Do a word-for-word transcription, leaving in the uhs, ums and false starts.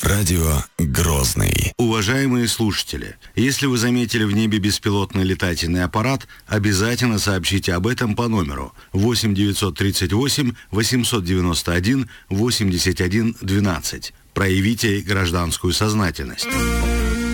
Радио Грозный. Уважаемые слушатели, если вы заметили в небе беспилотный летательный аппарат, обязательно сообщите об этом по номеру восемь девятьсот тридцать восемь восемьсот девяносто один восемьдесят один двенадцать. Проявите гражданскую сознательность.